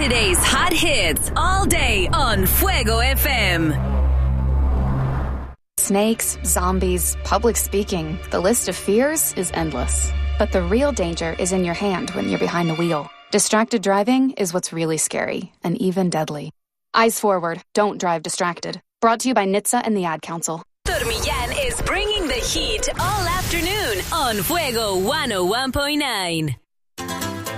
Today's hot hits all day on Fuego FM. Snakes, zombies, public speaking. The list of fears is endless. But the real danger is in your hand when you're behind the wheel. Distracted driving is what's really scary and even deadly. Eyes forward. Don't drive distracted. Brought to you by NHTSA and the Ad Council. Millán is bringing the heat all afternoon on Fuego 101.9.